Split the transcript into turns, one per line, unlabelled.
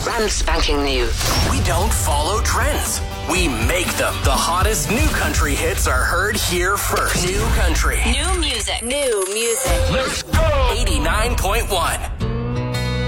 brand spanking new.
We don't follow trends. We make them. The hottest new country hits are heard here first. New country.
New music. New music.
Let's go! 89.1.